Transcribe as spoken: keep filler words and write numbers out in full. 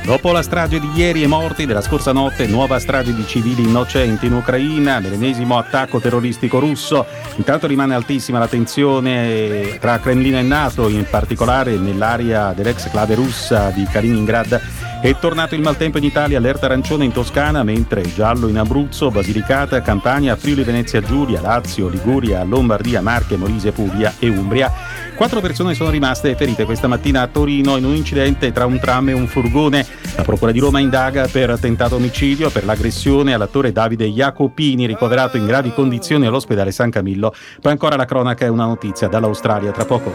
Dopo la strage di ieri e morti della scorsa notte, nuova strage di civili innocenti in Ucraina, nell'ennesimo attacco terroristico russo. Intanto rimane altissima la tensione tra Cremlino e NATO, in particolare nell'area dell'ex-clave russa di Kaliningrad. È tornato il maltempo in Italia, allerta arancione in Toscana, mentre giallo in Abruzzo, Basilicata, Campania, Friuli Venezia Giulia, Lazio, Liguria, Lombardia, Marche, Molise, Puglia e Umbria. Quattro persone sono rimaste ferite questa mattina a Torino in un incidente tra un tram e un furgone. La Procura di Roma indaga per tentato omicidio per l'aggressione all'attore Davide Jacopini, ricoverato in gravi condizioni all'ospedale San Camillo. Poi ancora la cronaca e una notizia dall'Australia tra poco.